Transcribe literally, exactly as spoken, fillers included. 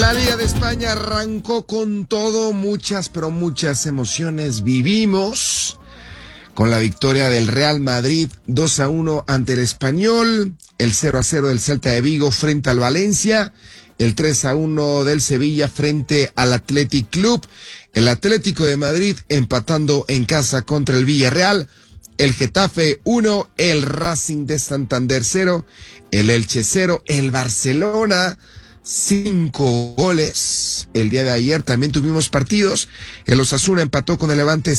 La Liga de España arrancó con todo, muchas, pero muchas emociones vivimos con la victoria del Real Madrid dos a uno ante el Español, el cero a cero del Celta de Vigo frente al Valencia, el tres a uno del Sevilla frente al Athletic Club, el Atlético de Madrid empatando en casa contra el Villarreal, el Getafe uno, el Racing de Santander cero, el Elche cero, el Barcelona cinco goles. El día de ayer también tuvimos partidos. El Osasuna empató con el Levante